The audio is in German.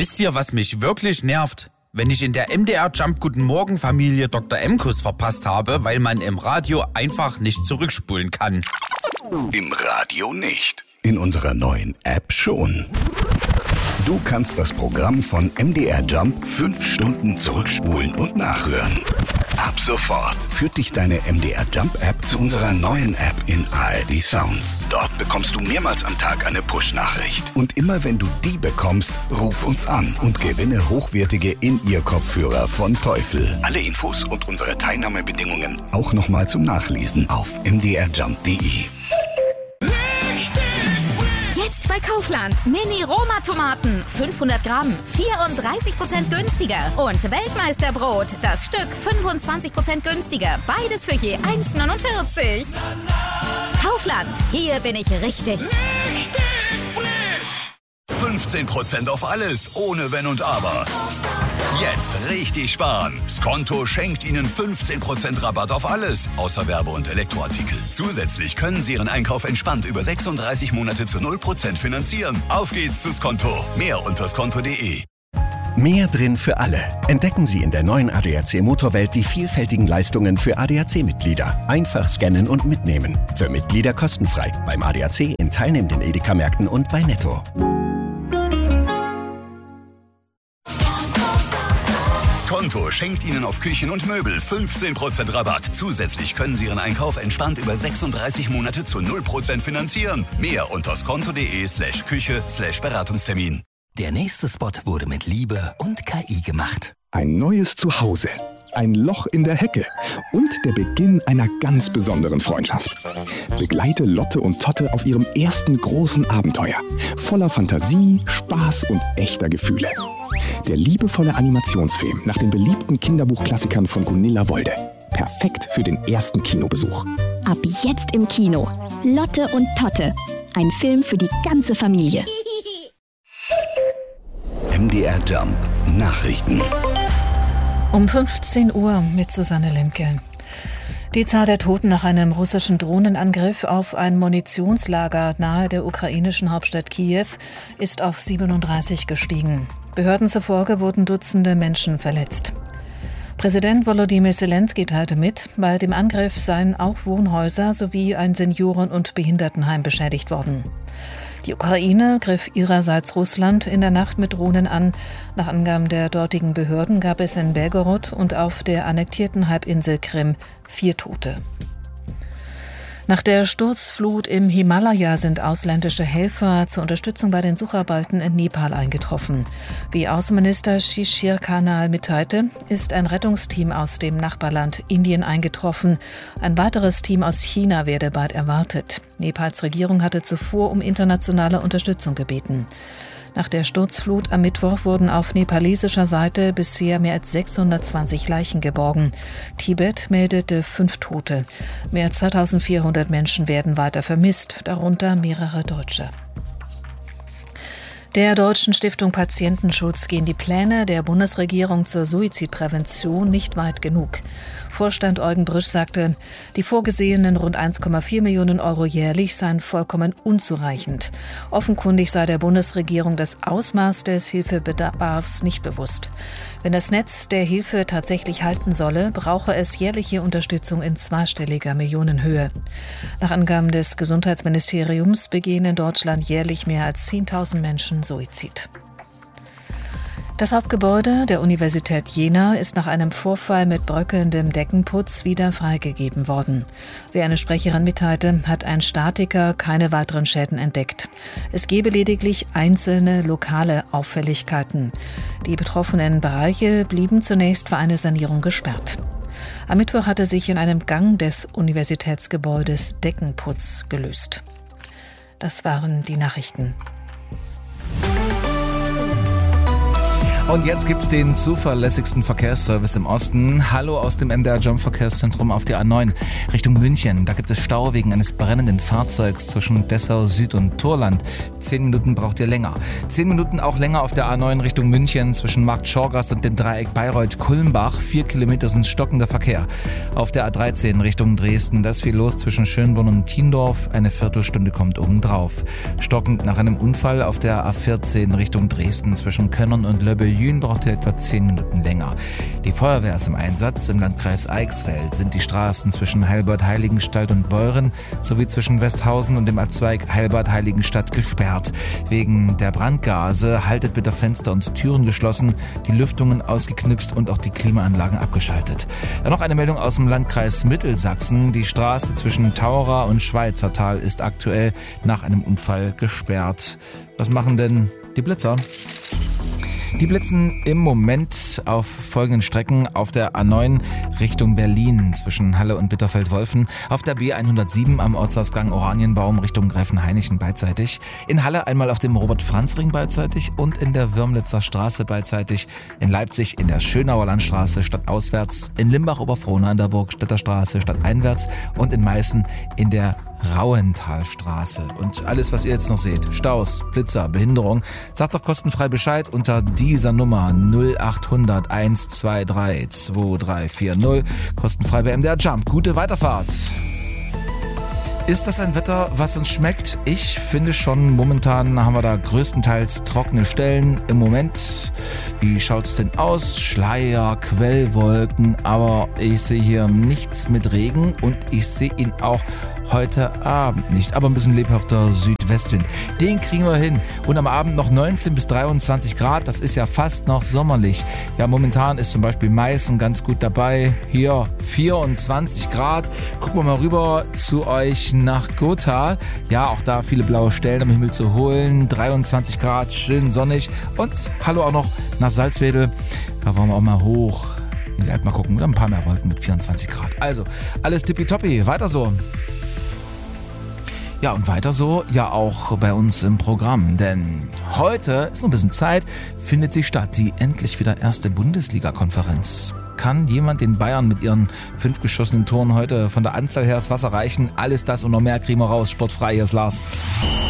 Wisst ihr, was mich wirklich nervt? Wenn ich in der MDR Jump Guten Morgen Familie Dr. M-Kuss verpasst habe, weil man im Radio einfach nicht zurückspulen kann. Im Radio nicht. In unserer neuen App schon. Du kannst das Programm von MDR Jump 5 Stunden zurückspulen und nachhören. Ab sofort führt dich deine MDR Jump App zu unserer neuen App in ARD Sounds. Dort bekommst du mehrmals am Tag eine Push-Nachricht. Und immer wenn du die bekommst, ruf uns an und gewinne hochwertige In-Ear-Kopfhörer von Teufel. Alle Infos und unsere Teilnahmebedingungen auch nochmal zum Nachlesen auf mdrjump.de. Jetzt bei Kaufland. Mini-Roma-Tomaten. 500 Gramm. 34% günstiger. Und Weltmeisterbrot. Das Stück 25% günstiger. Beides für je 1,49. Kaufland. Hier bin ich richtig. Richtig frisch. 15% auf alles, ohne Wenn und Aber. Jetzt richtig sparen. Skonto schenkt Ihnen 15% Rabatt auf alles, außer Werbe- und Elektroartikel. Zusätzlich können Sie Ihren Einkauf entspannt über 36 Monate zu 0% finanzieren. Auf geht's zu Skonto. Mehr unter skonto.de. Mehr drin für alle. Entdecken Sie in der neuen ADAC Motorwelt die vielfältigen Leistungen für ADAC-Mitglieder. Einfach scannen und mitnehmen. Für Mitglieder kostenfrei. Beim ADAC in teilnehmenden Edeka-Märkten und bei Netto. Skonto schenkt Ihnen auf Küchen und Möbel 15% Rabatt. Zusätzlich können Sie Ihren Einkauf entspannt über 36 Monate zu 0% finanzieren. Mehr unter skonto.de/Küche/Beratungstermin. Der nächste Spot wurde mit Liebe und KI gemacht. Ein neues Zuhause, ein Loch in der Hecke und der Beginn einer ganz besonderen Freundschaft. Begleite Lotte und Totte auf ihrem ersten großen Abenteuer. Voller Fantasie, Spaß und echter Gefühle. Der liebevolle Animationsfilm nach den beliebten Kinderbuchklassikern von Gunilla Wolde. Perfekt für den ersten Kinobesuch. Ab jetzt im Kino. Lotte und Totte. Ein Film für die ganze Familie. MDR Jump Nachrichten. Um 15 Uhr mit Susanne Lemke. Die Zahl der Toten nach einem russischen Drohnenangriff auf ein Munitionslager nahe der ukrainischen Hauptstadt Kiew ist auf 37 gestiegen. Behörden zufolge wurden Dutzende Menschen verletzt. Präsident Volodymyr Zelensky teilte mit, bei dem Angriff seien auch Wohnhäuser sowie ein Senioren- und Behindertenheim beschädigt worden. Die Ukraine griff ihrerseits Russland in der Nacht mit Drohnen an. Nach Angaben der dortigen Behörden gab es in Belgorod und auf der annektierten Halbinsel Krim 4 Tote. Nach der Sturzflut im Himalaya sind ausländische Helfer zur Unterstützung bei den Sucharbeiten in Nepal eingetroffen. Wie Außenminister Shishir Kanal mitteilte, ist ein Rettungsteam aus dem Nachbarland Indien eingetroffen. Ein weiteres Team aus China werde bald erwartet. Nepals Regierung hatte zuvor um internationale Unterstützung gebeten. Nach der Sturzflut am Mittwoch wurden auf nepalesischer Seite bisher mehr als 620 Leichen geborgen. Tibet meldete 5 Tote. Mehr als 2400 Menschen werden weiter vermisst, darunter mehrere Deutsche. Der Deutschen Stiftung Patientenschutz gehen die Pläne der Bundesregierung zur Suizidprävention nicht weit genug. Vorstand Eugen Brüsch sagte, die vorgesehenen rund 1,4 Millionen Euro jährlich seien vollkommen unzureichend. Offenkundig sei der Bundesregierung das Ausmaß des Hilfebedarfs nicht bewusst. Wenn das Netz der Hilfe tatsächlich halten solle, brauche es jährliche Unterstützung in zweistelliger Millionenhöhe. Nach Angaben des Gesundheitsministeriums begehen in Deutschland jährlich mehr als 10.000 Menschen Suizid. Das Hauptgebäude der Universität Jena ist nach einem Vorfall mit bröckelndem Deckenputz wieder freigegeben worden. Wie eine Sprecherin mitteilte, hat ein Statiker keine weiteren Schäden entdeckt. Es gebe lediglich einzelne lokale Auffälligkeiten. Die betroffenen Bereiche blieben zunächst für eine Sanierung gesperrt. Am Mittwoch hatte sich in einem Gang des Universitätsgebäudes Deckenputz gelöst. Das waren die Nachrichten. Und jetzt gibt's den zuverlässigsten Verkehrsservice im Osten. Hallo aus dem MDR Jump Verkehrszentrum auf der A9 Richtung München. Da gibt es Stau wegen eines brennenden Fahrzeugs zwischen Dessau Süd und Thorland. 10 Minuten braucht ihr länger. 10 Minuten auch länger auf der A9 Richtung München zwischen Markt Schorgast und dem Dreieck Bayreuth-Kulmbach. 4 Kilometer sind stockender Verkehr. Auf der A13 Richtung Dresden, da ist viel los zwischen Schönborn und Tiendorf. Eine Viertelstunde kommt obendrauf. Stockend nach einem Unfall auf der A14 Richtung Dresden zwischen Könnern und Löbbel-Jühn braucht ihr etwa 10 Minuten länger. Die Feuerwehr ist im Einsatz. Im Landkreis Eichsfeld sind die Straßen zwischen Heilbad-Heiligenstadt und Beuren sowie zwischen Westhausen und dem Abzweig Heilbad-Heiligenstadt gesperrt. Wegen der Brandgase haltet bitte Fenster und Türen geschlossen, die Lüftungen ausgeknipst und auch die Klimaanlagen abgeschaltet. Dann noch eine Meldung aus dem Landkreis Mittelsachsen. Die Straße zwischen Taurer und Schweizertal ist aktuell nach einem Unfall gesperrt. Was machen denn die Blitzer? Die blitzen im Moment auf folgenden Strecken: auf der A9 Richtung Berlin zwischen Halle und Bitterfeld-Wolfen, auf der B107 am Ortsausgang Oranienbaum Richtung Gräfenhainichen beidseitig, in Halle einmal auf dem Robert-Franz-Ring beidseitig und in der Würmlitzer Straße beidseitig, in Leipzig in der Schönauer Landstraße stadtauswärts, in Limbach-Oberfrohna an der Burgstädter Straße stadteinwärts und in Meißen in der Rauenthalstraße. Und alles, was ihr jetzt noch seht, Staus, Blitzer, Behinderung, sagt doch kostenfrei Bescheid unter dieser Nummer 0800 123 2340. Kostenfrei bei MDR Jump. Gute Weiterfahrt. Ist das ein Wetter, was uns schmeckt? Ich finde schon, momentan haben wir da größtenteils trockene Stellen im Moment. Wie schaut's denn aus? Schleier, Quellwolken, aber ich sehe hier nichts mit Regen und ich sehe ihn auch heute Abend nicht. Aber ein bisschen lebhafter Südwestwind. Den kriegen wir hin. Und am Abend noch 19 bis 23 Grad. Das ist ja fast noch sommerlich. Ja, momentan ist zum Beispiel Meißen ganz gut dabei. Hier 24 Grad. Gucken wir mal rüber zu euch nach Gotha. Ja, auch da viele blaue Stellen am Himmel zu holen. 23 Grad, schön sonnig. Und hallo auch noch nach Salzwedel. Da wollen wir auch mal hoch in die Alp mal gucken. Oder ein paar mehr Wolken mit 24 Grad. Also, alles tippitoppi. Weiter so. Ja, und weiter so, ja auch bei uns im Programm, denn heute ist noch ein bisschen Zeit, findet sie statt, die endlich wieder erste Bundesliga-Konferenz. Kann jemand den Bayern mit ihren 5 geschossenen Toren heute von der Anzahl her das Wasser reichen? Alles das und noch mehr kriegen wir raus. Sportfrei, hier ist Lars.